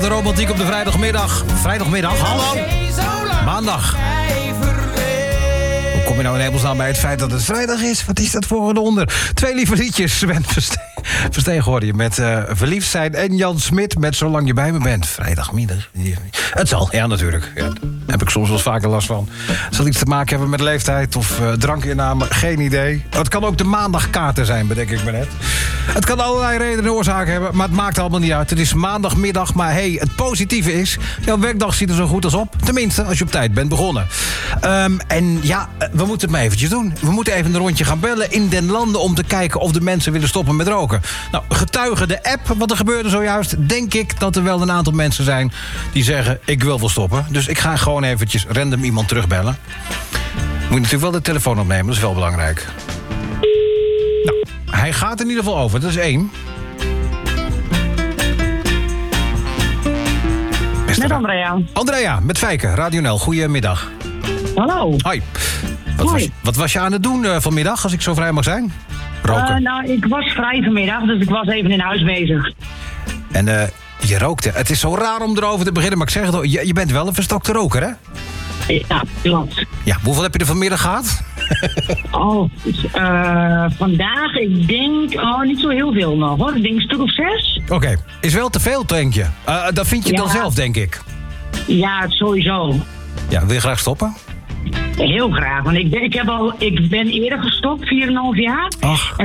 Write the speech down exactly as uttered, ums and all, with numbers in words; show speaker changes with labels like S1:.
S1: De romantiek op de vrijdagmiddag. Vrijdagmiddag, hallo. Maandag. Hoe kom je nou in hemelsnaam bij het feit dat het vrijdag is? Wat is dat voor een onder? Twee lieve liedjes. Sven Verstegen hoorde je met uh, Verliefd zijn. En Jan Smit met Zolang je bij me bent. Vrijdagmiddag. Het zal, ja natuurlijk. Ja, daar heb ik soms wel eens vaker last van. Het zal iets te maken hebben met leeftijd of uh, drankinname. Geen idee. Het kan ook de maandagkater zijn, bedenk ik me net. Het kan allerlei redenen en oorzaken hebben, maar het maakt allemaal niet uit. Het is maandagmiddag, maar hey, het positieve is... jouw werkdag ziet er zo goed als op. Tenminste, als je op tijd bent begonnen. Um, en ja, we moeten het maar eventjes doen. We moeten even een rondje gaan bellen in den landen... om te kijken of de mensen willen stoppen met roken. Nou, getuige de app, wat er gebeurde zojuist... denk ik dat er wel een aantal mensen zijn die zeggen... ik wil wel stoppen. Dus ik ga gewoon eventjes random iemand terugbellen. Moet je natuurlijk wel de telefoon opnemen, dat is wel belangrijk. Nou, hij gaat in ieder geval over, dat is één.
S2: Met Andrea.
S1: Andrea, met Fijke, Radio N L. Goedemiddag.
S2: Hallo.
S1: Hoi. Wat,
S2: Hoi.
S1: Was, wat was je aan het doen uh, vanmiddag, als ik zo vrij mag zijn? Roken.
S2: Uh, nou, ik was vrij vanmiddag, dus ik was even in huis bezig.
S1: En uh, je rookte. Het is zo raar om erover te beginnen, maar ik zeg het al, je, je bent wel een verstokte roker, hè?
S2: Ja, klopt.
S1: Ja, hoeveel heb je er vanmiddag gehad?
S2: Oh, uh, vandaag, ik denk, oh, niet zo heel veel nog, hoor. Ik denk een stuk of zes.
S1: Oké, okay. Is wel te veel, denk je? Uh, dat vind je
S2: ja.
S1: dan zelf, denk ik.
S2: Ja, sowieso.
S1: Ja, wil je graag stoppen?
S2: Heel graag, want ik, ik, heb al, ik ben eerder gestopt, vier komma vijf jaar.
S1: Ach.
S2: En